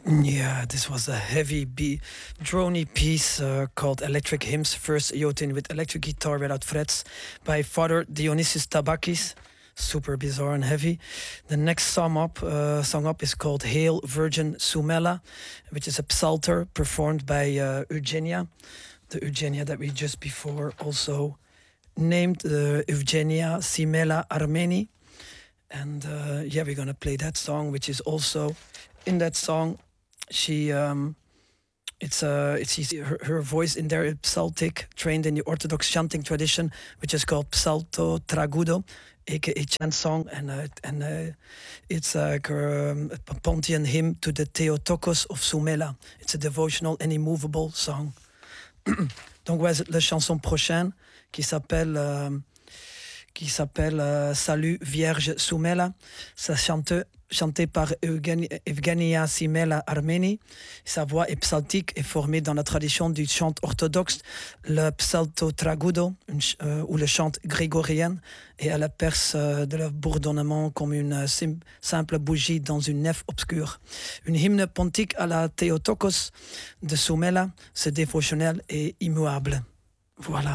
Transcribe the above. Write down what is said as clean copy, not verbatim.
Yeah, this was a heavy drony piece called Electric Hymns, first Iotin with electric guitar without frets by Father Dionysius Tabakis. Super bizarre and heavy. The next song up is called Hail Virgin Sumela, which is a psalter performed by Eugenia, the Eugenia that we just before also named Eugenia Simela Armeni. And yeah, we're gonna play that song, which is also in that song. She it's easy. Her voice in there is psaltic, trained in the Orthodox chanting tradition, which is called psalto tragudo, aka chant song, and it's like a Pontian hymn to the Theotokos of Soumela. It's a devotional and immovable song. Donc ouais, la chanson prochaine qui s'appelle Salut Vierge Soumela. Ça chanté par Evgenia Simela Armeni. Sa voix est psaltique et formée dans la tradition du chant orthodoxe, le psalto tragudo, ou le chant grégorien, et elle perce de le bourdonnement comme une simple bougie dans une nef obscure. Une hymne pontique à la Theotokos de Soumela, c'est dévotionnel et immuable. Voilà.